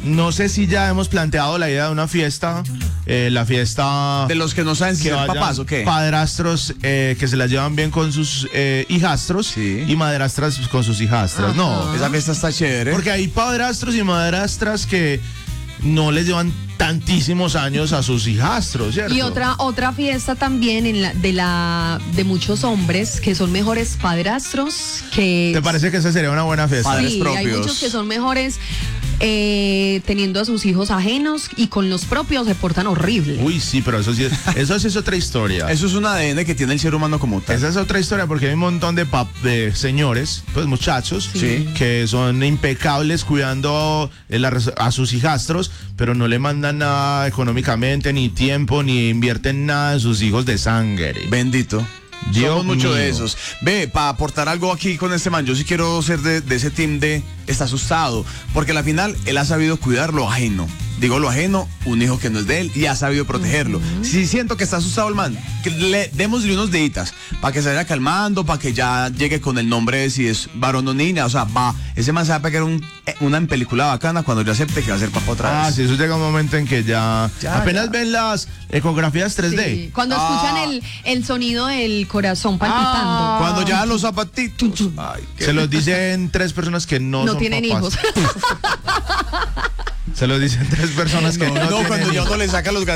no sé si ya hemos planteado la idea de una fiesta, la fiesta... De los que no saben si que ser vayan papás o qué. padrastros que se las llevan bien con sus hijastros, Sí. y madrastras con sus hijastras. No, Esa fiesta está chévere. porque hay padrastros y madrastras que no les llevan tantísimos años a sus hijastros, ¿cierto? Y otra fiesta también de muchos hombres que son mejores padrastros que... ¿Te parece que esa sería una buena fiesta? Padres Sí, hay propios. muchos que son mejores teniendo a sus hijos ajenos y con los propios se portan horrible. Uy, sí, pero eso sí es otra historia. Eso es un ADN que tiene el ser humano como tal. Esa es otra historia porque hay un montón de señores, pues muchachos, Sí. que son impecables cuidando a sus hijastros, pero no le mandan nada económicamente, ni tiempo, ni invierten nada en sus hijos de sangre. Bendito. Dios Somos mucho mío. de esos. Ve, para aportar algo aquí con este man, yo sí quiero ser de ese team de está asustado, porque al final él ha sabido cuidar lo ajeno. Digo lo ajeno, un hijo que no es de él, y ha sabido protegerlo. Si siento que está asustado el man, que démosle unos deditas para que se vaya calmando, para que ya llegue con el nombre de si es varón o niña. O sea, ese man se va a pegar una película bacana cuando yo acepte que va a ser papá otra vez. Ah, sí, eso llega un momento en que ya apenas ven las ecografías 3D. Sí, cuando escuchan el sonido del corazón palpitando. Cuando ya los zapatitos. Ay, Se los dicen 3 personas que no son tienen papás. hijos. Se los dicen 3 personas que no no, tienen cuando ya hijos. uno le saca los